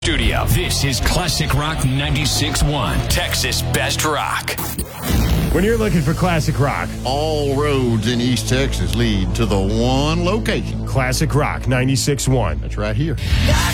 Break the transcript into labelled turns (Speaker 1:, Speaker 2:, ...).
Speaker 1: Studio. This is Classic Rock 96.1, Texas Best Rock.
Speaker 2: When you're looking for classic rock,
Speaker 3: all roads in East Texas lead to the one location.
Speaker 2: Classic Rock 96.1.
Speaker 3: That's right here.